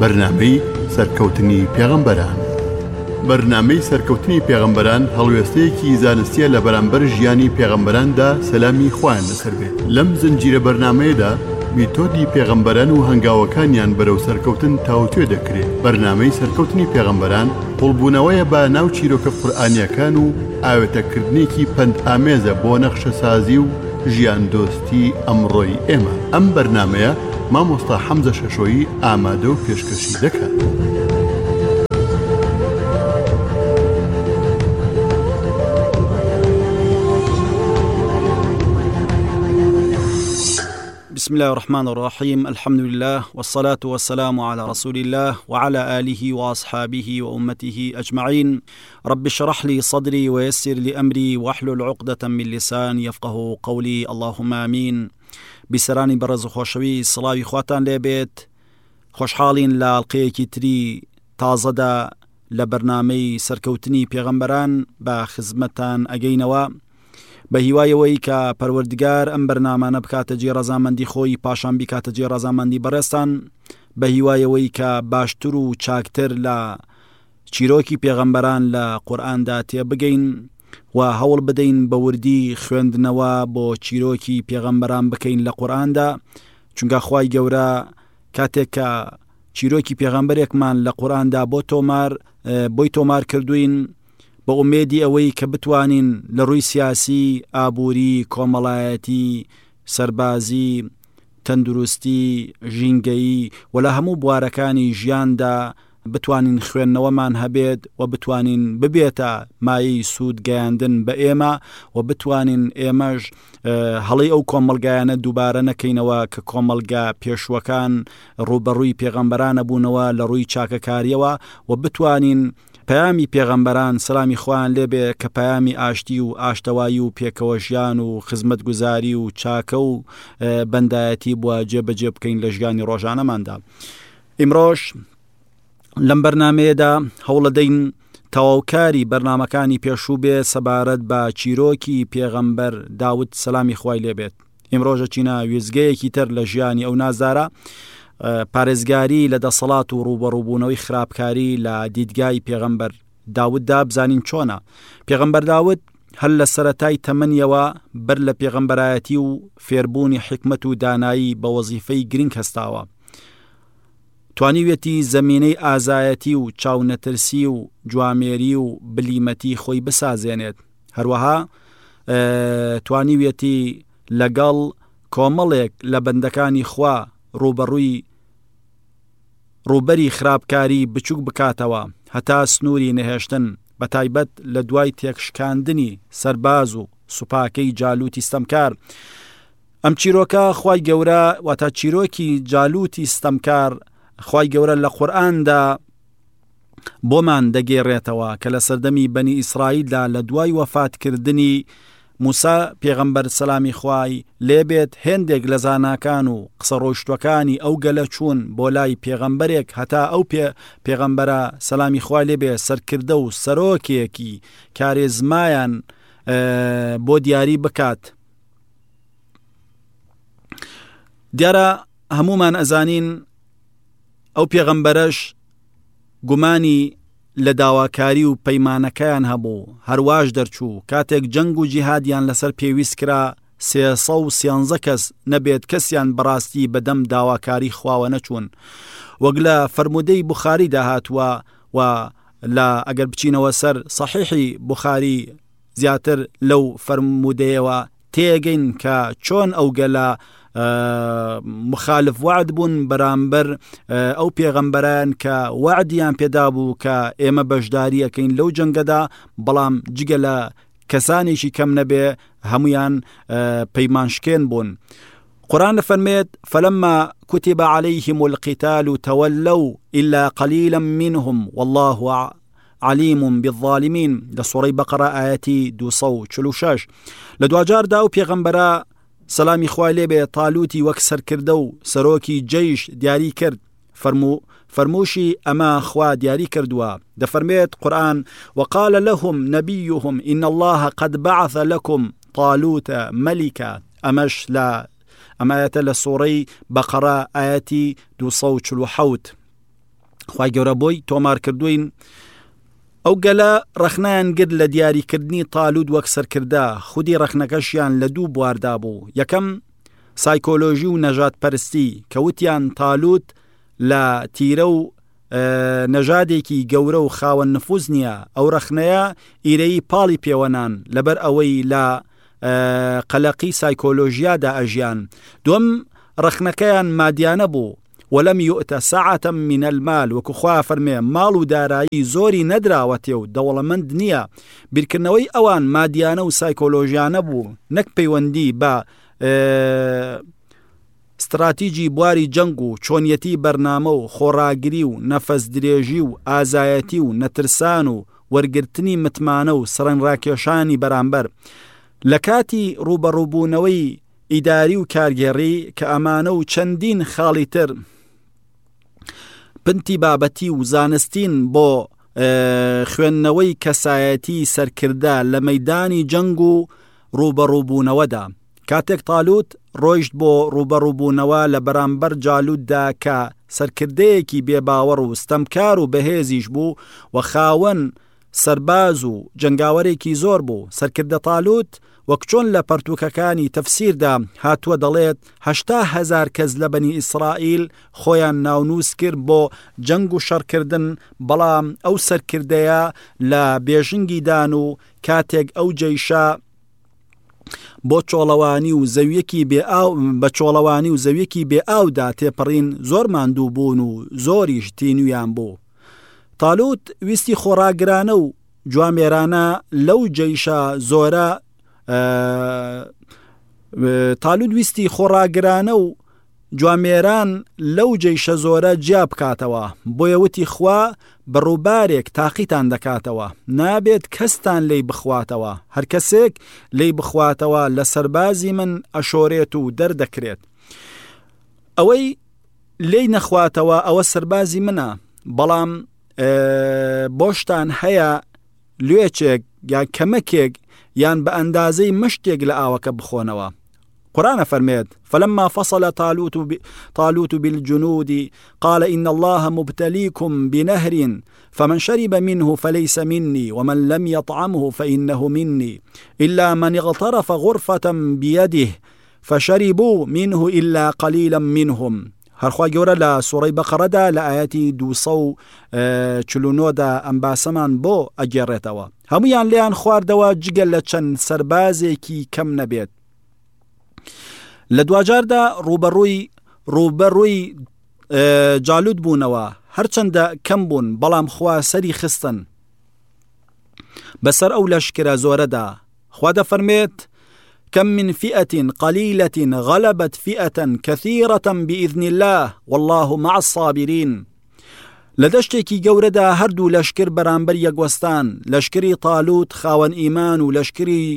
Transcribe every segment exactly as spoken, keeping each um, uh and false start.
بەرنامەی سەرکەوتنی پێغەمبەران. بەرنامەی سەرکەوتنی پێغەمبەران هەڵوێستەیەکی زانستیە لە بەرامبەر ژیانی پێغەمبەراندا سەلامی خوایان لەسەر بێت. لەم زنجیرە بەرنامەیەدا میتۆدی پێغەمبەران و هەنگاوەکانیان بەرەو سەرکەوتن تاوتوێ دەکرێت. بەرنامەی سەرکەوتنی پێغەمبەران هەڵبوونەوەیە بە ناو چیرۆکە قورئانیەکان و ئاوێتەکردنێکی پند ئامێزە بۆ نەخشەسازی و ژیان دۆستی ئەمڕۆی ئێمە. ئەم بەرنامەیە مامۆستا حەمزە شەشۆیی ئامادە و پێشکەشی دەکات. بسم الله الرحمن الرحيم. الحمد لله والصلاة والسلام على رسول الله وعلى آله وأصحابه وأمته أجمعين. رب اشرح لي صدري ويسر لي أمري واحلل عقدة من لساني يفقه قولي. اللهم آمين. بسراني برز خوشوي صلاوي خواتان لبيت خوشحالين لالقيكي تري تازدا لبرنامي سركوتني پیغمبران بخزمتان أجينوا بە هیوایەوەی کە پەروەردگار ئەم بەرنامانە بکاتە جێ ڕەزامەندی خۆی پاشان بیکاتە جێ ڕەزامەندی بەڕێستان، بە هیوایەوەی کە باشتر و چاکتر لە چیرۆکی پێغەمبەران لە قورئاندا تێبگەین و هەوڵ بدەین بە وردی خوێندنەوە بۆ چیرۆکی پێغەمبەران بکەین لە قورئاندا، چونکە خوای گەورە کاتێک کە چیرۆکی پێغەمبەرێکمان لە قورئاندا بۆ تۆمار بۆی تۆمار کردوین بە ئومێدی ئەوەی کە بتوانین لە ڕووی سیاسی، ئابووری، کۆمەڵایەتی، سەربازی، تەندروستی، ژینگەیی و لە هەموو بوارەکانی ژیاندا بتوانین خوێندنەوەمان هەبێت و بتوانین ببێتە مایەی سوود گەیاندن بە ئێمە و بتوانین ئێمەش هەڵی ئەو کۆمەلگایانە دووبارە نەکەینەوە کە کۆمەلگا پێشوەکان ڕوبەڕووی پێغەمبەرانە بوونەوە لە ڕووی چاکەکاریەوە و بتوانین پەیامی پێغەمبەران سەلامی خوایان لێبێ کە پەیامی ئاشتی و ئاشتەوایی و پێکەوە ژیان و خزمەتگوزاری و چاکە و بەندایەتی بووە جێبەجێ بکەین لە ژیانی ڕۆژانەماندا. ئیمڕۆژ لەم بەرنامەیەدا هەوڵەدەین تەواوکاری بەرنامەکانی پێشوو بێ سەبارەت بە چیرۆکی پێغەمبەر داود سەلامی خوای لێبێت. ئیمڕۆژە چینە وێزگەیەکی تر لە ژیانی ئەو نازدارە، پارێزگاری لە دەسەڵات و ڕوبەڕووبوونەوەی خراپکاری لە دیدگای پێغەمبەر داوددا بزانین چۆنە. پێغەمبەر داود هەر لە سەرەتای تەمەنیەوە بەر لە پێغەمبەرایەتی و فێربوونی حکمت و دانایی بە وەزیفەی گرنگ هەستاوە، توانیوێتی زەمینەی ئازایەتی و چاونەترسی و جوامێری و بلیمەتی خۆی بسازێنێت، هەروەها توانیوێتی لەگەڵ کۆمەڵێک لە بەندەکانی خوا ڕوبەڕووی ڕوبەری خراپکاری بچووک بکاتەوە هەتا سنووری نەهێشتن بە تایبەت لە دوای تێکشکاندنی سەرباز و سوپاکەی جالوتی ستەمکار. ئەم چیرۆکە خوای گەورە واتە چیرۆکی جالوتی ستەمکار خوای گەورە لە قورئاندا بۆمان دەگێڕێتەوە کە لە سەردەمی بەنی ئیسرائیلدا لە دوای وەفاتکردنی موسا پێغەمبەر سەلامی خوای لێبێت هێندێک لە زاناکان و قسە ڕۆیشتوەکانی ئەو گەلە چوون بۆ لای پێغەمبەرێک هەتا ئەو پێغەمبەرە سەلامی خوای لێبێ سەرکردە و سەرۆکێکی کارێزمایان بۆ دیاری بکات. دیارە هەمومان ئەزانین ئەو پێغەمبەرەش گومانی لە داواکاری و پەیمانەکەیان هەبوو، هەرواش دەرچوو کاتێک جەنگ و جیهادیان لەسەر پێویست کرا سێسە و سیانزە کەس نەبێت کەسیان بەڕاستی بەدەم داواکاری خواوە نەچوون، وەک لە فەرمودەی بوخاری داهاتووە و لە ئەگەر بچینەوە سەر سەحیحی بوخاری زیاتر لەو فەرمودەیەوە تێگەین کە چۆن ئەو گەلە مخالف وعد بوون بەرامبەر ئەو پێغەمبەران کە وعدیان پێدا بوو کە ئێمە بەشداری ئەکەین لەو جەنگەدا، بەڵام جگە لە کەسانێکی کەم نەبێ هەمویان پەیمانشکێن بوون. قورآن فەرمێت فلما كتب عليهم القتال تولوا إلا قليلا منهم والله عليم بالظالمين لە سوڕەی بەقەرە ئاەتی دووسە و چل و شەش. لە دوجاردا ئەو پێغەمبەرە سەلامی خوای لێبێ تالوتی وەک سەرکردە و سەرۆکی جەیش دیاری کرد، فەرموو فرموشي أما خوا دياري كردوا دفرميت قرآن وقال لهم نبيهم إن الله قد بعث لكم طالوت ملكا أمش لا أما يتل سوري بقرة آياتي دو صوت الوحوت خوای گەورە بۆی تۆمار کردوین ئەو گەلە ڕەخنیان گرت لە دیاریکردنی تالوت وەک سەرکردا. خودی ڕەخنەکەشیان لە دوو بواردا بوو. یەکەم سایکۆلۆژی و نەژاد پەرستی کە وتیان تالوت لە تیرە و نەژادێکی گەورە و خاوەن نفوز نییە. ئەو ڕەخنەیە ئیرەی پاڵی پێوەنان لەبەر ئەوەی لە قەلەقی سایکۆلۆژیادا ئەژیان. دوم ڕەخنەکەیان مادیانە بوو. ولم يؤت ساعة من المال وەکو خوا فەرمێ ماڵ و دارایی زۆری نەدراوەتێ و دەوڵەمەند نییە. بیرکردنەوەی ئەوان مادیانە و سایکۆلۆژیانە بوو، نەک پەیوەندی بە استراتیجی بواری جەنگ و چۆنیەتی بەرنامە و خۆڕاگری و نەفەس درێژی و ئازایەتی و نەترسان و وەرگرتنی متمانە و سەرنجڕاکێشانی بەرامبەر. لە کاتی ڕوبەڕووبوونەوەی ئیداری و کارگێڕی کە ئەمانە و چەندین خاڵی تر پنتی بابەتی و زانستین بۆ خوێندنەوەی کەسایەتی سەرکردا لە مەیدانی جەنگ و ڕوبەڕووبوونەوەدا. کاتێک تالوت ڕۆیشت بۆ ڕوبەڕووبوونەوە لە بەرامبەر جالوتدا کە سەرکردەیەکی بێباوەڕ و ستەمکار و بەهێزیش بوو و خاوەن سەرباز و جنگاوەرێکی زۆر بوو. سەرکردە تالوت وەک چۆن لە پەرتوکەکانی تەفسیردا هاتووە دەڵێت هەشتا هەزار کەس لە بەنی ئیسرائیل خۆیان ناونووس کرد بۆ جەنگ و شەڕکردن، بەڵام ئەو سەرکردەیە لە بێژنگیدان و کاتێک ئەو جەیشە بۆ چۆڵەوانی و زەویەکی بێ ئاو بە چۆڵەوانی و زەویەکی بێ ئاودا تێپەڕین زۆر ماندوو بوون و زۆریش تینویان بوو. تالوت ویستی خۆراگرانە و جوامێرانە لەو جەیشە زۆرە تالوت ویستی خۆراگرانە و جوامێران لەو جەیشە زۆرە جیا بکاتەوە. بۆیە وتی خوا بەڕووبارێک تاقیتان دەکاتەوە، نابێت کەستان لی بخواتەوە، هەر کەسێک لی بخواتەوە لە سەربازی من ئەشۆرێت و دەردەکرێت. ئەوەی لی نەخواتەوە ئەوە سەربازی منە، بەڵام بۆشتان هەیە لێچێک یا کەمەکێک یان بە ئەندازەی مشتێک لە ئاوەکە بخۆنەوە. قرآن فرميت فلما فصل طالوت ب... طالوت بالجنود قال إن الله مبتليكم بنهر فمن شرب منه فليس مني ومن لم يطعمه فإنه مني إلا من اغترف غرفة بيده فشربوا منه إلا قليلا منهم. هەرخوا گەورە لە سوڕەی بەقەرەدا لە ئاەتی دووسە چلونۆدا ئەم باسەمان بۆ ئەگێڕێتەوە. هەمویان لیان خواردەوە جگە لە چەند سەربازێکی کەم نەبێت. لە دوجاردا ڕوبەڕووی ڕوبەڕووی جالوت بوونەوە هەرچەندە کەم بوون، بەڵام خوا سەری خستن بەسەر ئەو لەشکرە زۆرەدا. خوا دەفەرمێت كم من فئة قليلة غلبت فئة كثيرة بإذن الله والله مع الصابرين. لدشتێکی گەورەدا هەردوو لەشکر بەرامبەر یەکوەستان، لەشکری تالوت خاوەن ئیمان و لەشکری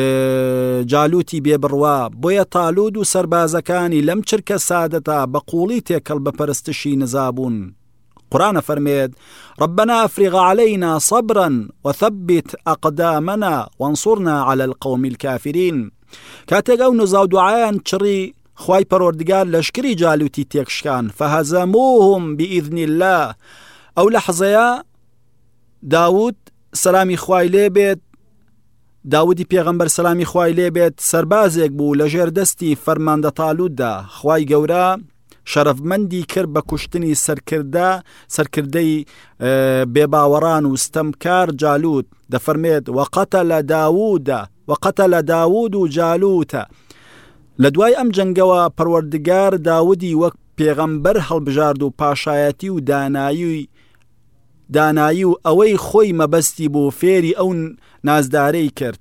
جالوتی بێبڕوا. بۆیە تالوت و سەربازەکانی لەم چرکە سادەتا بە قوڵی تێکەڵ بە پەرستشی نزابوون. قرآن فرميت ربنا أفرغ علينا صبرا وثبت أقدامنا وانصرنا على القوم الكافرين. كاتێک ئەو نزا و دوعایان چڕی خوای پەروەردگار لەشکری جالوتی تێکشکان فهزموهم بإذن الله. ئەو لەحزەیە داود سەلامی خوای لێ بێت، داودی پێغەمبەر سەلامی خوای لێ بێت، سەربازێک بوو لە ژێردەستی فەرماندە تالوتدا. خوای گەورە شەرەفمەندی کرد بە کوشتنی سەرکردە سەرکردەی بێباوەڕان و ستەمکار جالوت. دەفەرمێت وەقەتەلە داوودە وەقەتەلە داود و جالوتە. لە دوای ئەم جەنگەوە پەروەردگار داودی وەک پێغەمبەر هەڵبژارد و پاشایەتی و دانایی دانایی و ئەوەی خۆی مەبەستی بوو فێری ئەو نازدارەی کرد.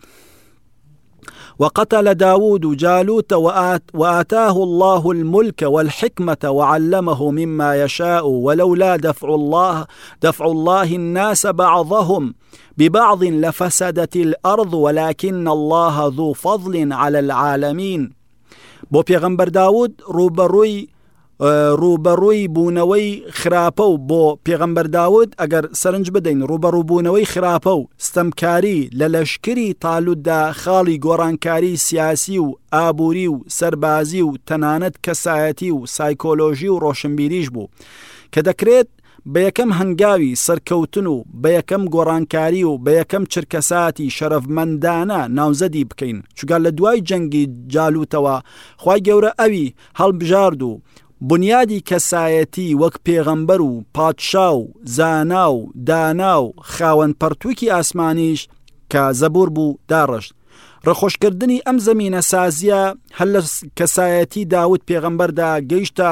وقتل داود جالوت وآتاه الله الملك والحكمة وعلمه مما يشاء ولولا دفع الله دفع الله الناس بعضهم ببعض لفسدت الأرض ولكن الله ذو فضل على العالمين. بۆ پێغەمبەر داود ڕوبەڕووی ڕوبەڕووی بوونەوەی خراپە و بۆ پێغەمبەر داود ئەگەر سەرنج بدەین ڕوبەڕووبوونەوەی خراپە و ستەمکاری لە لەشکری تالوتدا خاڵی گۆڕانکاری سیاسی و ئابووری و سەربازی و تەنانەت کەسایەتی و سایکۆلۆژی و ڕۆشنبیریش بوو کە دەکرێت بە یەکەم هەنگاوی سەرکەوتن و بە یەکەم گۆڕانکاری و بە یەکەم چرکەساتی شەرەفمەندانە ناوزەدی بکەین، چوگە لە دوای جەنگی جالوتەوە خوای گەورە ئەوی هەڵبژارد و بنیادی کەسایەتی وەک پێغەمبەر و پادشا و زانا و دانا و خاوەن پەرتووکی ئاسمانیش کە زەبور بوو داڕشت. ڕەخۆشکردنی ئەم زەمینە سازیە هەر لە کەسایەتی داوود پێغەمبەردا گەیشتە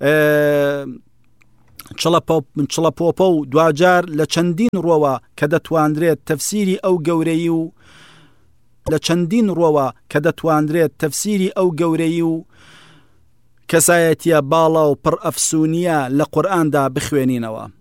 چڵەپۆپە و دوجار لە چەندین ڕۆوە کە دەتواندرێت تەفسیری ئەو گەورەی و لە چەندین ڕۆوە کە دەتواندرێت تەفسیری ئەو گەورەی و کەسایەتیە باڵا و پڕ ئەفسونیە لە قورئاندا بخوێنینەوە.